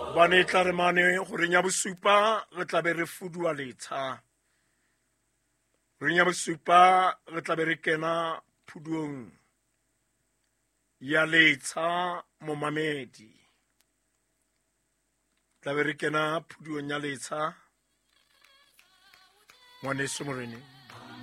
ba ne tla re mane gore nya bosupa re tla be re fudua letsha re nya bosupa re tla be re kena phuduong ya letsha mo mamedi tla be re kena phuduong ya letsha ngwaneso morene